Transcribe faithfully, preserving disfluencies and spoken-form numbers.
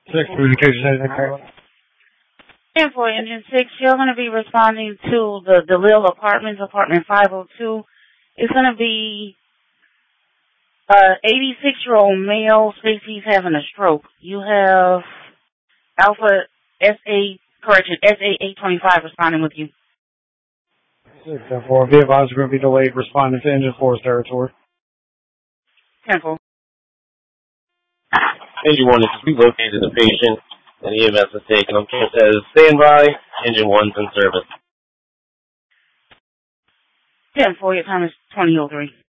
Six communications, anything, Carla? ten for Engine six, you're going to be responding to the DeLille Apartments, apartment five oh two. It's going to be uh eighty-six-year-old male, states he's having a stroke. You have Alpha S A, correction, S A eight twenty-five responding with you. six ten four, be advised we're going to be delayed responding to Engine four's territory. ten four. Engine one has relocated the patient, and E M S has taken him. It says, stand by, Engine one's in service. ten four, your time is twenty oh three.